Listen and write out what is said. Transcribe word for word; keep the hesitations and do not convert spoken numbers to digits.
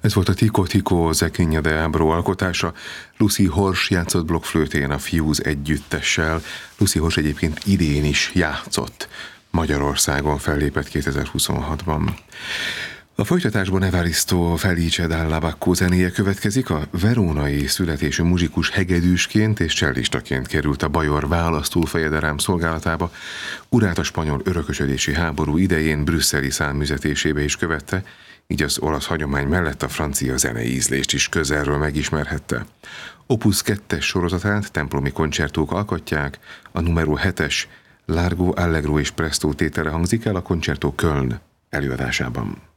Ez volt a Tico Tico Zequinha de Abreu alkotása. Lucy Hors játszott blokkflőtén a Fuse együttessel. Lucy Hors egyébként idén is játszott. Magyarországon fellépett kétezer-huszonhatban. A folytatásban Evaristo Felice dalla Bacco zenéje következik. A verónai születésű muzsikus hegedűsként és cellistaként került a Bajor választófejedelem szolgálatába. Urát a spanyol örökösödési háború idején brüsszeli számüzetésébe is követte, így az olasz hagyomány mellett a francia zenei ízlést is közelről megismerhette. Opus kettes sorozatát templomi koncertók alkotják, a numero hetes Largo, Allegro és Presto tétele hangzik el a Concerto Köln előadásában.